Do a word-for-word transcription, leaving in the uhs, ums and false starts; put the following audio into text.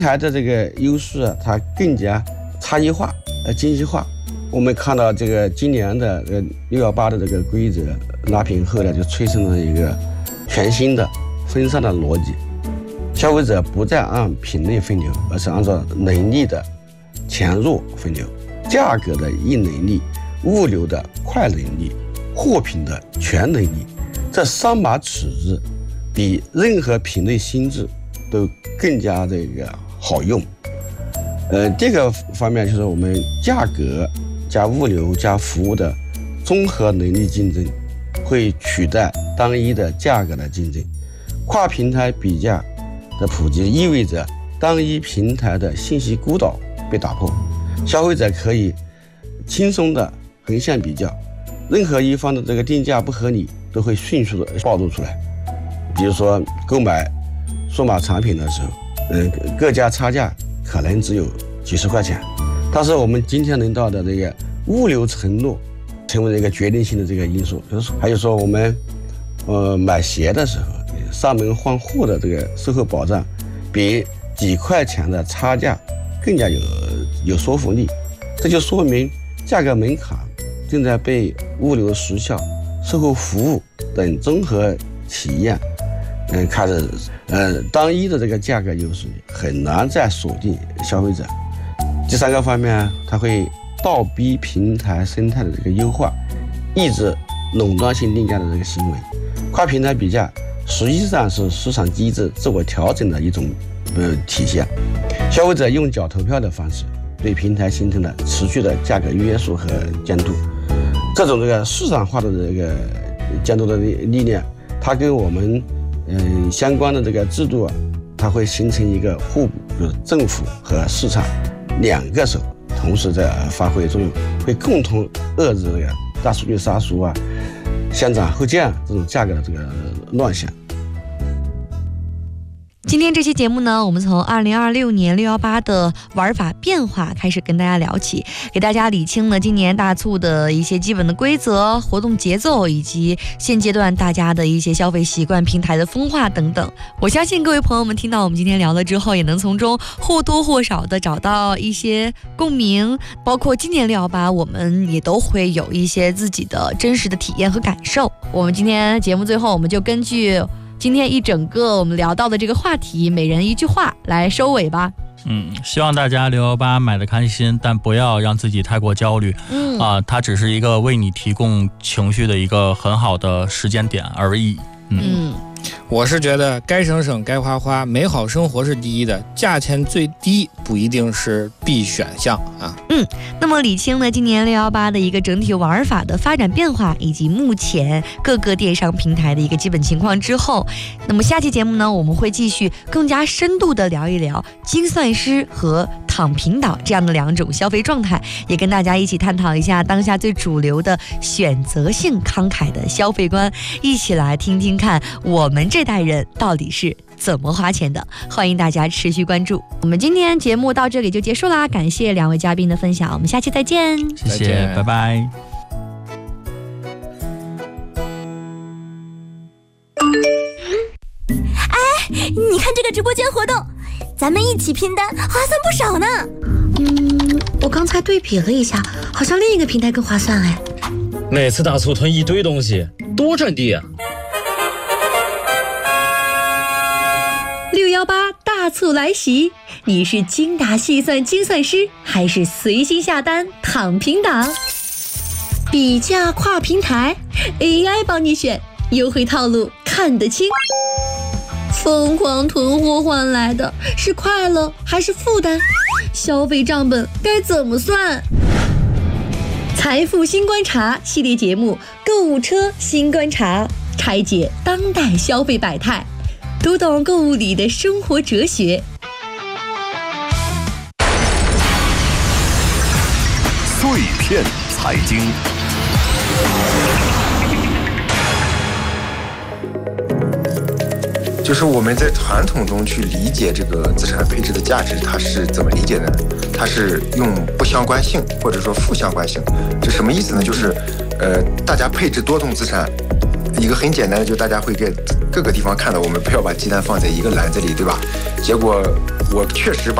台的这个优势啊，它更加差异化、呃精细化。我们看到这个今年的呃六幺八的这个规则拉平后呢，就催生了一个全新的分散的逻辑。消费者不再按品类分流，而是按照能力的强弱分流，价格的硬能力、物流的快能力、货品的全能力，这三把尺子比任何品类心智都更加这个好用。呃，这个方面就是我们价格加物流加服务的综合能力竞争，会取代单一的价格的竞争。跨平台比价的普及意味着单一平台的信息孤岛被打破，消费者可以轻松的横向比较，任何一方的这个定价不合理都会迅速的暴露出来。比如说购买数码产品的时候，嗯、呃，各家差价可能只有几十块钱，但是我们今天能到的这个物流承诺成为了一个决定性的这个因素。还有说我们呃买鞋的时候，上门换货的这个售后保障比几块钱的差价更加有有说服力。这就说明价格门槛正在被物流时效、售后服务等综合体验嗯开始呃单一的这个价格优势很难再锁定消费者。第三个方面，它会倒逼平台生态的这个优化，抑制垄断性定价的这个行为。跨平台比价实际上是市场机制自我调整的一种呃体现。消费者用脚投票的方式对平台形成了持续的价格约束和监督。这种这个市场化的这个监督的力量，它跟我们嗯、呃、相关的这个制度啊，它会形成一个互补，就是政府和市场两个手同时在发挥作用，会共同遏制这个大数据杀熟啊、先涨后降这种价格的这个乱象。 今天这期节目呢，我们从二零二六年六幺八的玩法变化开始跟大家聊起，给大家理清了今年大促的一些基本的规则、活动节奏，以及现阶段大家的一些消费习惯、平台的分化等等。我相信各位朋友们听到我们今天聊了之后，也能从中或多或少的找到一些共鸣，包括今年六幺八我们也都会有一些自己的真实的体验和感受。我们今天节目最后，我们就根据今天一整个我们聊到的这个话题，每人一句话来收尾吧。 嗯，希望大家六幺八买的开心，但不要让自己太过焦虑。嗯啊，它只是一个为你提供情绪的一个很好的时间点而已。嗯。嗯， 我是觉得该省省该花花，美好生活是第一的，价钱最低不一定是必选项啊。 嗯，那么理清了今年六幺八的一个整体玩法的发展变化，以及目前各个电商平台的一个基本情况之后，那么下期节目呢，我们会继续更加深度的聊一聊精算师和躺平岛这样的两种消费状态，也跟大家一起探讨一下当下最主流的选择性慷慨的消费观，一起来听听看我们这代人到底是怎么花钱的。欢迎大家持续关注。我们今天节目到这里就结束啦，感谢两位嘉宾的分享，我们下期再见。 谢谢，拜拜。 哎，你看这个直播间活动，咱们一起拼单，划算不少呢。 嗯，我刚才对比了一下，好像另一个平台更划算哎。 每次大促囤一堆东西，多占地啊！ 六幺八大促来袭，你是精打细算精算师，还是随心下单躺平党？比价跨平台 ，A I 帮你选，优惠套路看得清。疯狂囤货换来的是快乐还是负担？消费账本该怎么算？财富新观察系列节目，购物车新观察，拆解当代消费百态，读懂购物里的生活哲学。 碎片财经， 就是我们在传统中去理解这个资产配置的价值，它是怎么理解的呢？它是用不相关性或者说负相关性。这什么意思呢？就是呃，大家配置多种资产，一个很简单的，就大家会给各个地方看到，我们不要把鸡蛋放在一个篮子里，对吧？结果我确实把